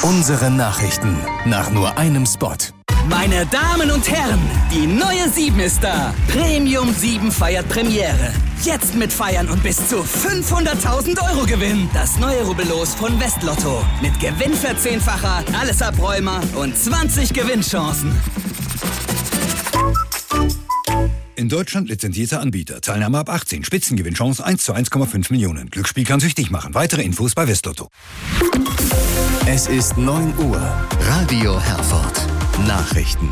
Unsere Nachrichten nach nur einem Spot. Meine Damen und Herren, die neue 7 ist da. Premium 7 feiert Premiere. Jetzt mitfeiern und bis zu 500.000 € gewinnen. Das neue Rubbellos von Westlotto. Mit Gewinnverzehnfacher, alles Abräumer und 20 Gewinnchancen. In Deutschland lizenzierter Anbieter. Teilnahme ab 18. Spitzengewinnchance 1 zu 1,5 Millionen. Glücksspiel kann süchtig machen. Weitere Infos bei Westlotto. Es ist 9 Uhr. Radio Herford. Nachrichten.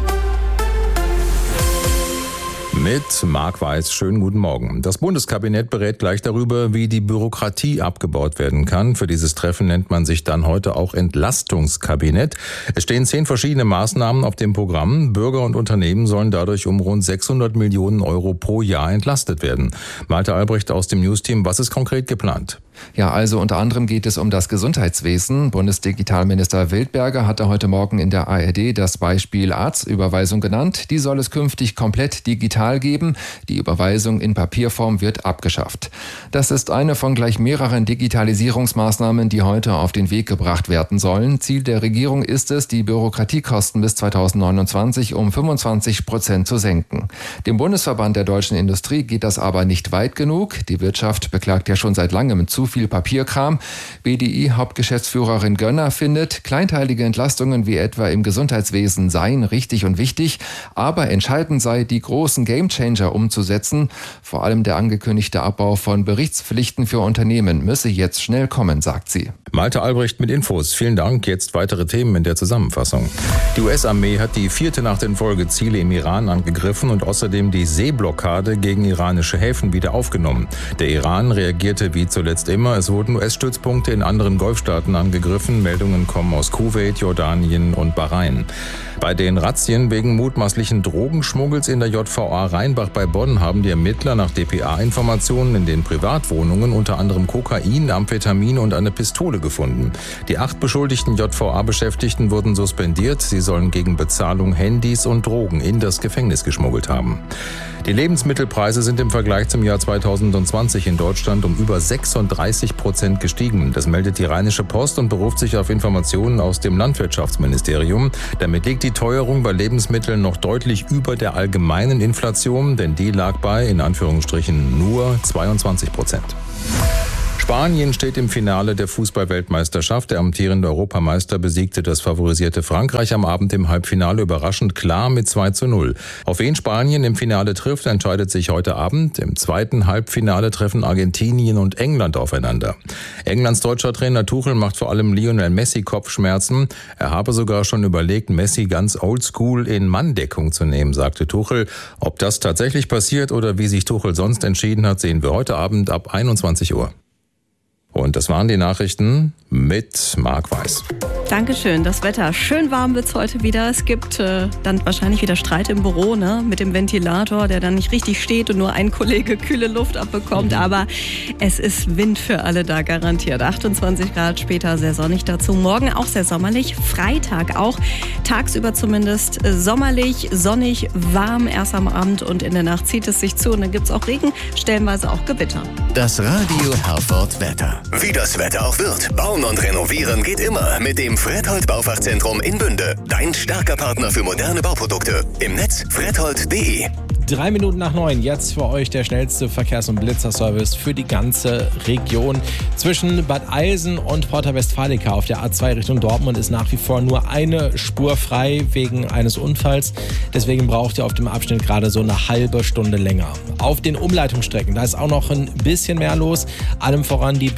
Mit Marc Weiß, schönen guten Morgen. Das Bundeskabinett berät gleich darüber, wie die Bürokratie abgebaut werden kann. Für dieses Treffen nennt man sich dann heute auch Entlastungskabinett. Es stehen 10 verschiedene Maßnahmen auf dem Programm. Bürger und Unternehmen sollen dadurch um rund 600 Millionen € pro Jahr entlastet werden. Malte Albrecht aus dem Newsteam, was ist konkret geplant? Ja, also unter anderem geht es um das Gesundheitswesen. Bundesdigitalminister Wildberger hatte heute Morgen in der ARD das Beispiel Arztüberweisung genannt. Die soll es künftig komplett digital geben. Die Überweisung in Papierform wird abgeschafft. Das ist eine von gleich mehreren Digitalisierungsmaßnahmen, die heute auf den Weg gebracht werden sollen. Ziel der Regierung ist es, die Bürokratiekosten bis 2029 um 25% zu senken. Dem Bundesverband der deutschen Industrie geht das aber nicht weit genug. Die Wirtschaft beklagt ja schon seit langem zu viel Papierkram. BDI-Hauptgeschäftsführerin Gönner findet, kleinteilige Entlastungen wie etwa im Gesundheitswesen seien richtig und wichtig, aber entscheidend sei, die großen Gamechanger umzusetzen. Vor allem der angekündigte Abbau von Berichtspflichten für Unternehmen müsse jetzt schnell kommen, sagt sie. Malte Albrecht mit Infos. Vielen Dank. Jetzt weitere Themen in der Zusammenfassung. Die US-Armee hat die 4. Nacht in Folge Ziele im Iran angegriffen und außerdem die Seeblockade gegen iranische Häfen wieder aufgenommen. Der Iran reagierte wie zuletzt immer. Es wurden US-Stützpunkte in anderen Golfstaaten angegriffen. Meldungen kommen aus Kuwait, Jordanien und Bahrain. Bei den Razzien wegen mutmaßlichen Drogenschmuggels in der JVA Rheinbach bei Bonn haben die Ermittler nach dpa-Informationen in den Privatwohnungen unter anderem Kokain, Amphetamin und eine Pistole gefunden. Die 8 beschuldigten JVA-Beschäftigten wurden suspendiert. Sie sollen gegen Bezahlung Handys und Drogen in das Gefängnis geschmuggelt haben. Die Lebensmittelpreise sind im Vergleich zum Jahr 2020 in Deutschland um über 36% gestiegen. Das meldet die Rheinische Post und beruft sich auf Informationen aus dem Landwirtschaftsministerium. Damit liegt die Teuerung bei Lebensmitteln noch deutlich über der allgemeinen Inflation, denn die lag bei, in Anführungsstrichen, nur 22%. Spanien steht im Finale der Fußball-Weltmeisterschaft. Der amtierende Europameister besiegte das favorisierte Frankreich am Abend im Halbfinale überraschend klar mit 2:0. Auf wen Spanien im Finale trifft, entscheidet sich heute Abend. Im zweiten Halbfinale treffen Argentinien und England aufeinander. Englands deutscher Trainer Tuchel macht vor allem Lionel Messi Kopfschmerzen. Er habe sogar schon überlegt, Messi ganz oldschool in Manndeckung zu nehmen, sagte Tuchel. Ob das tatsächlich passiert oder wie sich Tuchel sonst entschieden hat, sehen wir heute Abend ab 21 Uhr. Und das waren die Nachrichten mit Marc Weiß. Dankeschön. Das Wetter. Schön warm wird's heute wieder. Es gibt dann wahrscheinlich wieder Streit im Büro, ne? Mit dem Ventilator, der dann nicht richtig steht und nur ein Kollege kühle Luft abbekommt. Aber es ist Wind für alle da garantiert. 28 Grad, später sehr sonnig dazu. Morgen auch sehr sommerlich. Freitag auch. Tagsüber zumindest sommerlich, sonnig, warm. Erst am Abend und in der Nacht zieht es sich zu. Und dann gibt's auch Regen, stellenweise auch Gewitter. Das Radio Herford Wetter. Wie das Wetter auch wird, bauen und renovieren geht immer mit dem Fredhold Baufachzentrum in Bünde. Dein starker Partner für moderne Bauprodukte. Im Netz fredhold.de. 3 Minuten nach 9, jetzt für euch der schnellste Verkehrs- und Blitzerservice für die ganze Region. Zwischen Bad Eilsen und Porta Westfalica auf der A2 Richtung Dortmund ist nach wie vor nur eine Spur frei wegen eines Unfalls. Deswegen braucht ihr auf dem Abschnitt gerade so eine halbe Stunde länger. Auf den Umleitungsstrecken, da ist auch noch ein bisschen mehr los. Allem voran die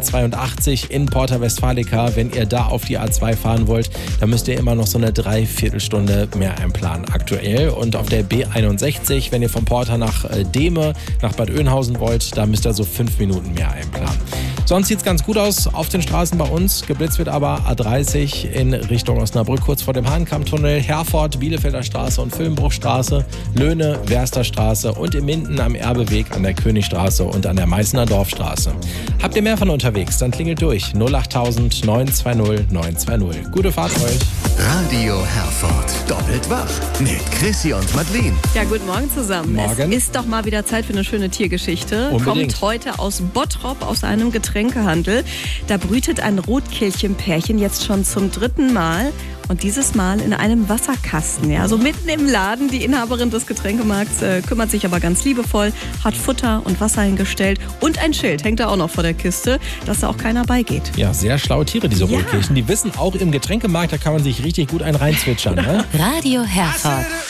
B482 in Porta Westfalica. Wenn ihr da auf die A2 fahren wollt, dann müsst ihr immer noch so eine Dreiviertelstunde mehr einplanen aktuell. Und auf der B61, wenn ihr von Porta nach Dehme, nach Bad Oeynhausen wollt, da müsst ihr so 5 Minuten mehr einplanen. Sonst sieht es ganz gut aus auf den Straßen bei uns. Geblitzt wird aber A30 in Richtung Osnabrück, kurz vor dem Hahnkammtunnel, Herford, Bielefelder Straße und Füllenbruchstraße, Löhne, Wersterstraße und in Minden am Erbeweg an der Königstraße und an der Meißner Dorfstraße. Habt ihr mehr von unterwegs, dann klingelt durch 08000 920 920. Gute Fahrt euch. Radio Herford. Doppelt wach mit Chrissy und Madeleine. Ja, guten Morgen zusammen. Morgen. Es ist doch mal wieder Zeit für eine schöne Tiergeschichte. Unbedingt. Kommt heute aus Bottrop, aus einem Getränkehandel. Da brütet ein Rotkehlchenpärchen jetzt schon zum 3. Mal. Und dieses Mal in einem Wasserkasten, ja, so mitten im Laden. Die Inhaberin des Getränkemarkts kümmert sich aber ganz liebevoll, hat Futter und Wasser hingestellt und ein Schild hängt da auch noch vor der Kiste, dass da auch keiner beigeht. Ja, sehr schlaue Tiere, diese Ja. Rotkehlchen. Die wissen auch im Getränkemarkt, da kann man sich richtig gut einen reinzwitschern. Ne? Radio Herford.